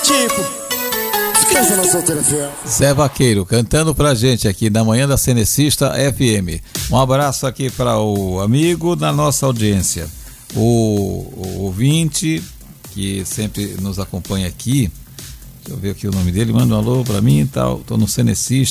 Tico. Esqueça na solteira fiel. Zé Vaqueiro cantando pra gente aqui na manhã da Cenecista FM. Um abraço aqui para o amigo da nossa audiência, o ouvinte que sempre nos acompanha aqui. Deixa eu ver aqui o nome dele, manda um alô pra mim e tal. Tô no Cenecista.